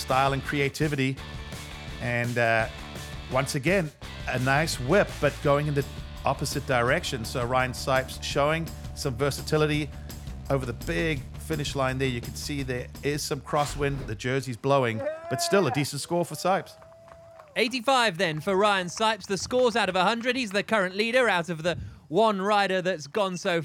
style and creativity. And once again, a nice whip, but going in the opposite direction. So Ryan Sipes showing some versatility over the big finish line there. You can see there is some crosswind, the jersey's blowing, but still a decent score for Sipes. 85 then for Ryan Sipes. The scores out of 100. He's the current leader out of the one rider that's gone so